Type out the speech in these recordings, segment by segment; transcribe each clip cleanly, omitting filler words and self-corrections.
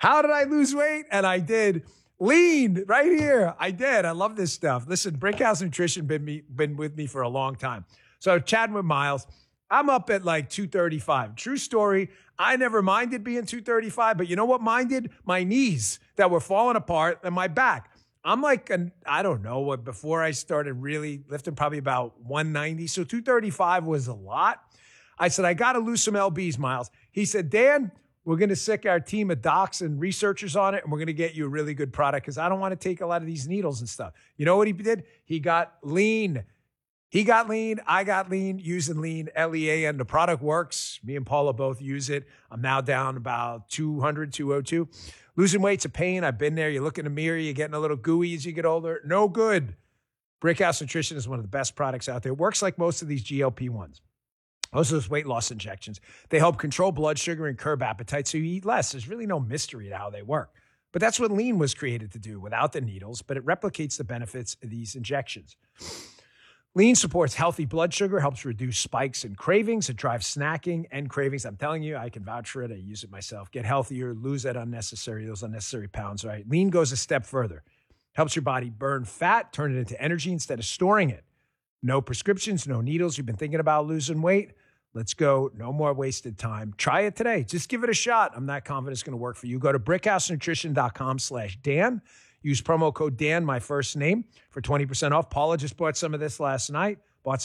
How did I lose weight? And I did. Lean right here. I did. I love this stuff. Listen, Brickhouse Nutrition been with me for a long time. So chatting with Miles, I'm up at like 235. True story. I never minded being 235, but you know what minded? My knees that were falling apart and my back. I'm like, I don't know what, before I started really lifting, probably about 190. So 235 was a lot. I said, I got to lose some LBs, Miles. He said, Dan, we're going to sick our team of docs and researchers on it, and we're going to get you a really good product because I don't want to take a lot of these needles and stuff. You know what he did? He got lean. He got lean. I got lean, using lean, LEAN. The product works. Me and Paula both use it. I'm now down about 200, 202. Losing weight's a pain. I've been there. You look in the mirror, you're getting a little gooey as you get older. No good. Brickhouse Nutrition is one of the best products out there. It works like most of these GLP-1s. Most of those weight loss injections. They help control blood sugar and curb appetite so you eat less. There's really no mystery to how they work. But that's what lean was created to do without the needles, but it replicates the benefits of these injections. Lean supports healthy blood sugar, helps reduce spikes and cravings. It drives snacking and cravings. I'm telling you, I can vouch for it. I use it myself. Get healthier, lose those unnecessary pounds, right? Lean goes a step further. Helps your body burn fat, turn it into energy instead of storing it. No prescriptions, no needles. You've been thinking about losing weight? Let's go. No more wasted time. Try it today. Just give it a shot. I'm not confident it's going to work for you. Go to brickhousenutrition.com/Dan. Use promo code Dan, my first name, for 20% off. Paula just bought some of this last night.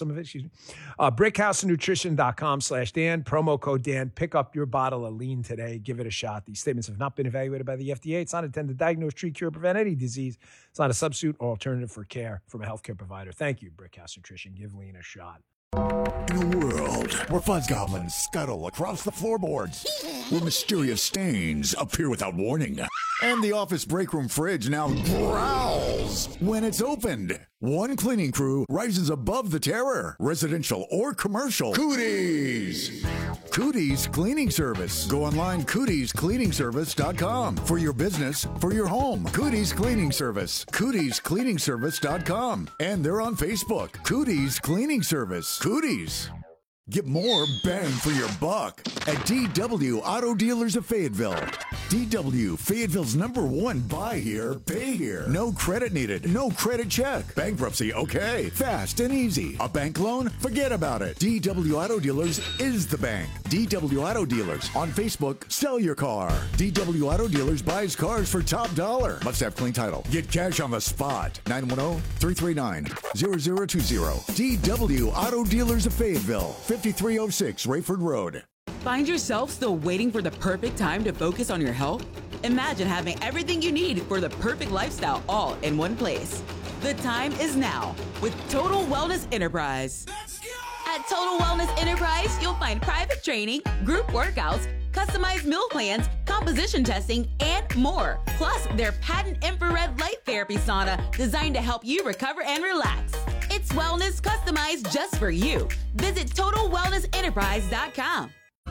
Brickhousenutrition.com/Dan. Promo code Dan. Pick up your bottle of lean today. Give it a shot. These statements have not been evaluated by the FDA. It's not intended to diagnose, treat, cure, prevent any disease. It's not a substitute or alternative for care from a healthcare provider. Thank you, Brickhouse Nutrition. Give lean a shot. In a world where fuzz goblins scuttle across the floorboards, where mysterious stains appear without warning, and the office break room fridge now growls when it's opened, one cleaning crew rises above the terror, residential or commercial. Cooties! Cooties Cleaning Service. Go online, cootiescleaningservice.com. For your business, for your home. Cooties Cleaning Service. Cootiescleaningservice.com. And they're on Facebook. Cooties Cleaning Service. Cooties. Get more bang for your buck at DW Auto Dealers of Fayetteville. DW, Fayetteville's #1 buy here, pay here. No credit needed, no credit check. Bankruptcy, okay. Fast and easy. A bank loan? Forget about it. DW Auto Dealers is the bank. DW Auto Dealers. On Facebook, sell your car. DW Auto Dealers buys cars for top dollar. Must have clean title. Get cash on the spot. 910-339-0020. DW Auto Dealers of Fayetteville. 5306 Rayford Road. Find yourself still waiting for the perfect time to focus on your health? Imagine having everything you need for the perfect lifestyle all in one place. The time is now with Total Wellness Enterprise. At Total Wellness Enterprise, you'll find private training, group workouts, customized meal plans, composition testing, and more. Plus, their patent infrared light therapy sauna designed to help you recover and relax. It's wellness customized just for you. Visit TotalWellnessEnterprise.com.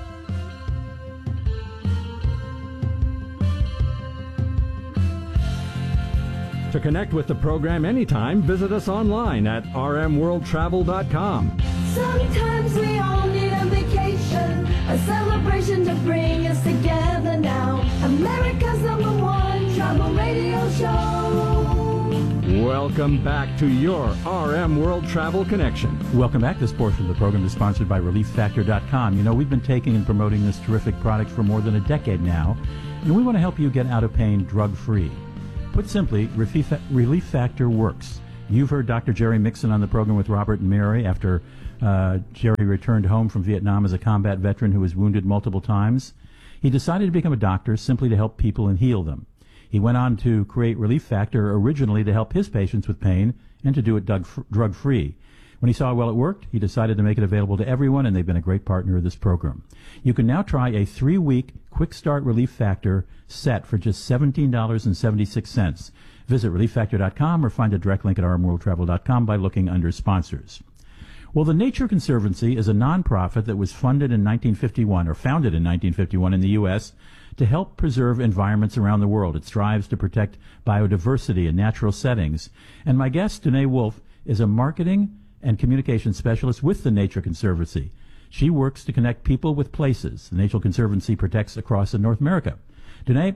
To connect with the program anytime, visit us online at rmworldtravel.com. Sometimes we all need a vacation, a celebration to bring us together now. America's #1 travel radio show. Welcome back to your RM World Travel Connection. Welcome back. This portion of the program is sponsored by ReliefFactor.com. You know, we've been taking and promoting this terrific product for more than a decade now, and we want to help you get out of pain drug-free. Put simply, Relief Factor works. You've heard Dr. Jerry Mixon on the program with Robert and Mary after Jerry returned home from Vietnam as a combat veteran who was wounded multiple times. He decided to become a doctor simply to help people and heal them. He went on to create Relief Factor originally to help his patients with pain and to do it drug-free. When he saw how well it worked, he decided to make it available to everyone, and they've been a great partner of this program. You can now try a 3-week Quick Start Relief Factor set for just $17.76. Visit ReliefFactor.com or find a direct link at rmworldtravel.com by looking under sponsors. Well, the Nature Conservancy is a nonprofit that was founded in 1951 in the U.S. to help preserve environments around the world. It strives to protect biodiversity and natural settings. And my guest, Danae Wolf, is a marketing and communication specialist with the Nature Conservancy. She works to connect people with places. The Nature Conservancy protects across North America. Danae,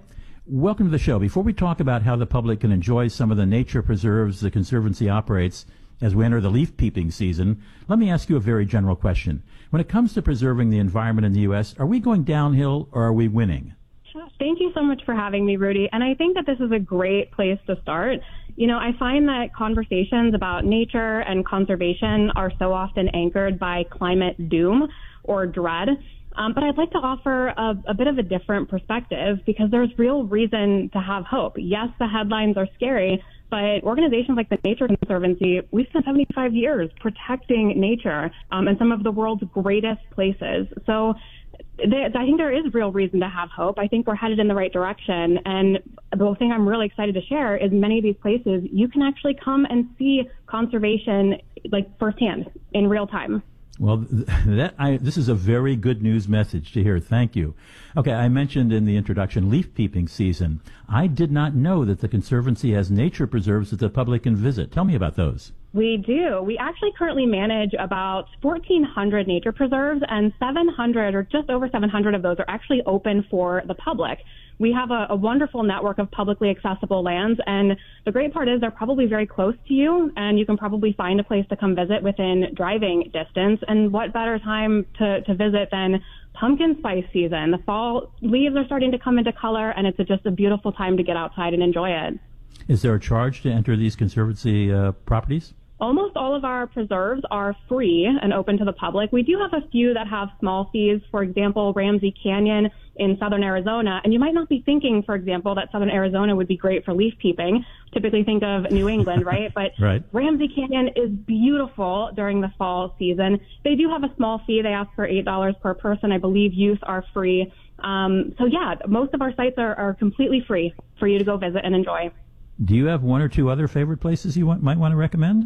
welcome to the show. Before we talk about how the public can enjoy some of the nature preserves the Conservancy operates as we enter the leaf peeping season, let me ask you a very general question. When it comes to preserving the environment in the U.S., are we going downhill or are we winning? Thank you so much for having me, Rudy. And I think that this is a great place to start. You know, I find that conversations about nature and conservation are so often anchored by climate doom or dread. But I'd like to offer a bit of a different perspective because there's real reason to have hope. Yes, the headlines are scary, but organizations like the Nature Conservancy, we've spent 75 years protecting nature in some of the world's greatest places. So I think there is real reason to have hope. I think we're headed in the right direction. And the thing I'm really excited to share is many of these places, you can actually come and see conservation like firsthand in real time. Well, this is a very good news message to hear. Thank you. Okay, I mentioned in the introduction leaf peeping season. I did not know that the Conservancy has nature preserves that the public can visit. Tell me about those. We do. We actually currently manage about 1,400 nature preserves, and 700 or just over 700 of those are actually open for the public. We have a wonderful network of publicly accessible lands, and the great part is they're probably very close to you, and you can probably find a place to come visit within driving distance. And what better time to visit than pumpkin spice season? The fall leaves are starting to come into color, and it's just a beautiful time to get outside and enjoy it. Is there a charge to enter these Conservancy properties? Almost all of our preserves are free and open to the public. We do have a few that have small fees, for example, Ramsey Canyon in southern Arizona. And you might not be thinking, for example, that southern Arizona would be great for leaf peeping. Typically think of New England, right? But right. Ramsey Canyon is beautiful during the fall season. They do have a small fee. They ask for $8 per person. I believe youth are free. So yeah, most of our sites are completely free for you to go visit and enjoy. Do you have one or two other favorite places you might want to recommend?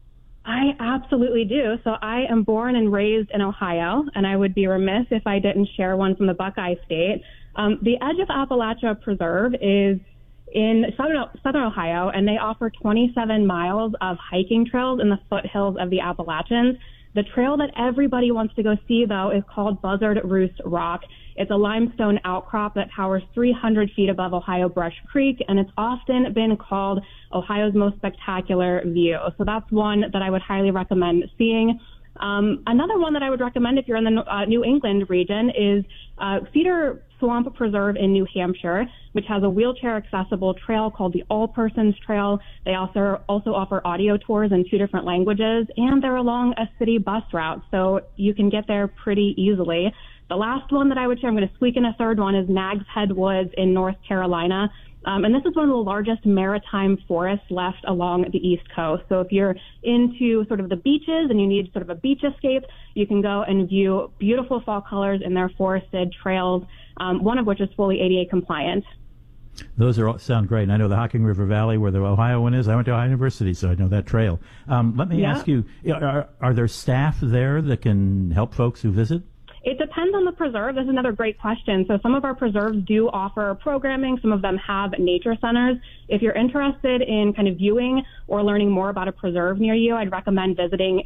I absolutely do. So I am born and raised in Ohio, and I would be remiss if I didn't share one from the Buckeye State. The Edge of Appalachia Preserve is in southern Ohio, and they offer 27 miles of hiking trails in the foothills of the Appalachians. The trail that everybody wants to go see, though, is called Buzzard Roost Rock. It's a limestone outcrop that towers 300 feet above Ohio Brush Creek, and it's often been called Ohio's most spectacular view. So that's one that I would highly recommend seeing. Another one that I would recommend if you're in the New England region is Cedar Swamp Preserve in New Hampshire, which has a wheelchair-accessible trail called the All Persons Trail. They also offer audio tours in 2 different languages, and they're along a city bus route, so you can get there pretty easily. The last one that I would share, I'm going to squeak in a third one, is Nags Head Woods in North Carolina. And this is one of the largest maritime forests left along the East Coast. So if you're into sort of the beaches and you need sort of a beach escape, you can go and view beautiful fall colors in their forested trails, one of which is fully ADA compliant. Those sound great. And I know the Hocking River Valley, where the Ohio one is. I went to Ohio University, so I know that trail. Let me ask you, are there staff there that can help folks who visit? It depends on the preserve. This is another great question. So some of our preserves do offer programming. Some of them have nature centers. If you're interested in kind of viewing or learning more about a preserve near you, I'd recommend visiting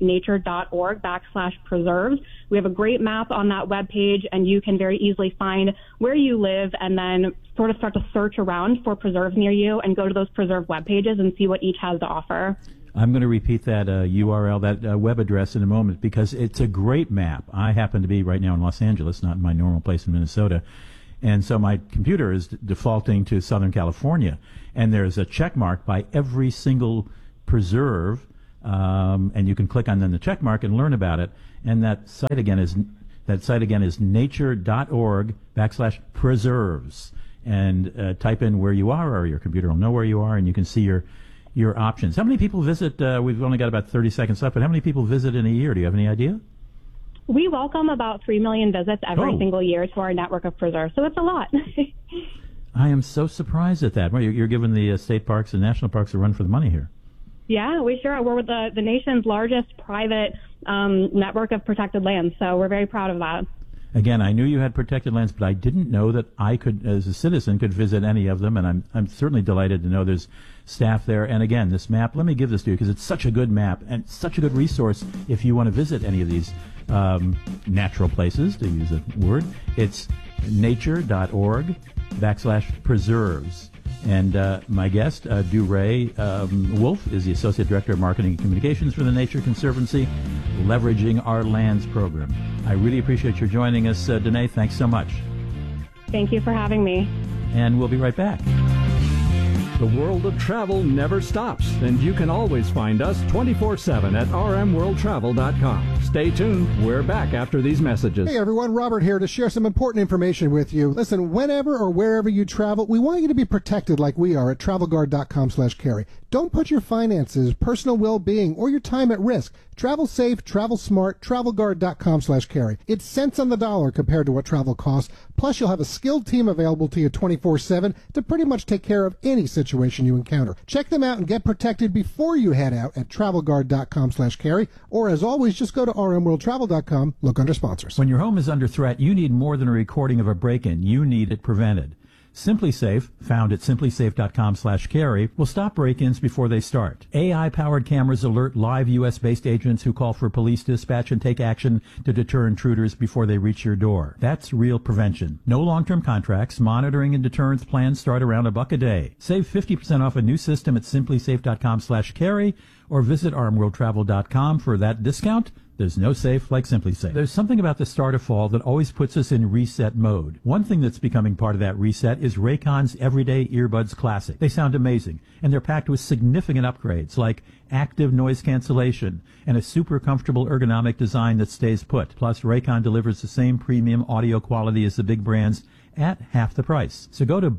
nature.org/preserves. We have a great map on that webpage, and you can very easily find where you live and then sort of start to search around for preserves near you and go to those preserve web pages and see what each has to offer. I'm going to repeat that URL, that web address in a moment, because it's a great map. I happen to be right now in Los Angeles, not in my normal place in Minnesota. And so my computer is defaulting to Southern California. And there's a check mark by every single preserve. And you can click on then the check mark and learn about it. And that site again is nature.org/preserves. And type in where you are, or your computer will know where you are, and you can see your options. How many people visit? We've only got about 30 seconds left, but how many people visit in a year? Do you have any idea? We welcome about 3 million visits every single year to our network of preserves, so it's a lot. I am so surprised at that. Well, you're giving the state parks and national parks a run for the money here. Yeah, we sure are. We're the nation's largest private network of protected lands, so we're very proud of that. Again, I knew you had protected lands, but I didn't know that I could, as a citizen, could visit any of them, and I'm certainly delighted to know there's staff there. And again, this map, let me give this to you because it's such a good map and such a good resource if you want to visit any of these natural places, to use a word. It's nature.org /preserves. And my guest, DuRay Wolf, is the Associate Director of Marketing and Communications for the Nature Conservancy, Leveraging Our Lands program. I really appreciate your joining us, Danae. Thanks so much. Thank you for having me. And we'll be right back. The world of travel never stops, and you can always find us 24/7 at rmworldtravel.com. Stay tuned. We're back after these messages. Hey everyone, Robert here to share some important information with you. Listen, whenever or wherever you travel, we want you to be protected like we are at travelguard.com/carry. Don't put your finances, personal well-being, or your time at risk. Travel safe, travel smart, travelguard.com/carry. It's cents on the dollar compared to what travel costs. Plus, you'll have a skilled team available to you 24/7 to pretty much take care of any situation you encounter. Check them out and get protected before you head out at travelguard.com/carry. Or as always, just go to rmworldtravel.com, look under sponsors. When your home is under threat, you need more than a recording of a break-in. You need it prevented. SimpliSafe, found at simplysafe.com/carry, will stop break-ins before they start. AI-powered cameras alert live U.S.-based agents who call for police dispatch and take action to deter intruders before they reach your door. That's real prevention. No long-term contracts. Monitoring and deterrence plans start around $1 a day. Save 50% off a new system at simplysafe.com/carry or visit rmworldtravel.com for that discount. There's no safe like SimpliSafe. There's something about the start of fall that always puts us in reset mode. One thing that's becoming part of that reset is Raycon's Everyday Earbuds Classic. They sound amazing, and they're packed with significant upgrades like active noise cancellation and a super comfortable ergonomic design that stays put. Plus, Raycon delivers the same premium audio quality as the big brands at half the price. So go to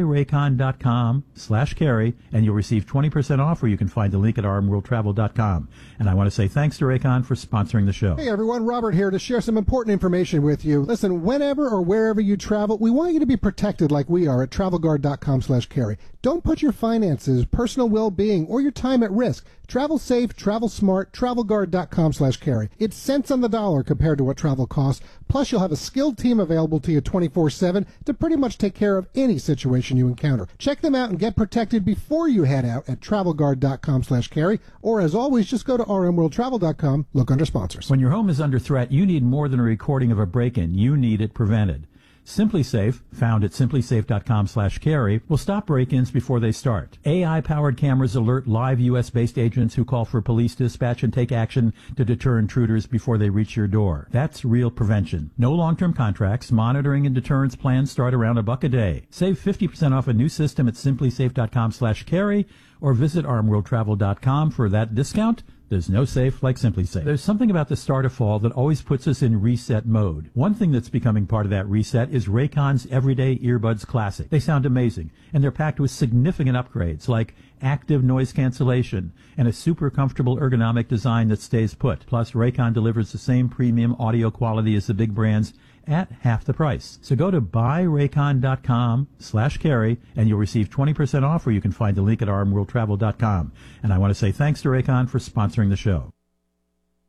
buyraycon.com/carry and you'll receive 20% off, or you can find the link at rmworldtravel.com. And I want to say thanks to Raycon for sponsoring the show. Hey everyone, Robert here to share some important information with you. Listen, whenever or wherever you travel, we want you to be protected like we are at travelguard.com/carry. Don't put your finances, personal well-being, or your time at risk. Travel safe, travel smart, travelguard.com/carry. It's cents on the dollar compared to what travel costs. Plus, you'll have a skilled team available to you 24/7 to pretty much take care of any situation you encounter. Check them out and get protected before you head out at travelguard.com/carry. Or as always, just go to rmworldtravel.com, look under sponsors. When your home is under threat, you need more than a recording of a break-in. You need it prevented. SimpliSafe, found at simplysafe.com/carry, will stop break-ins before they start. AI-powered cameras alert live U.S.-based agents who call for police dispatch and take action to deter intruders before they reach your door. That's real prevention. No long-term contracts. Monitoring and deterrence plans start around $1 a day. Save 50% off a new system at simplysafe.com/carry or visit rmworldtravel.com for that discount. There's no safe like SimpliSafe. There's something about the start of fall that always puts us in reset mode. One thing that's becoming part of that reset is Raycon's Everyday Earbuds Classic. They sound amazing, and they're packed with significant upgrades like active noise cancellation and a super comfortable ergonomic design that stays put. Plus, Raycon delivers the same premium audio quality as the big brands at half the price. So go to buyraycon.com/carry and you'll receive 20% off, or you can find the link at rmworldtravel.com. And I want to say thanks to Raycon for sponsoring the show.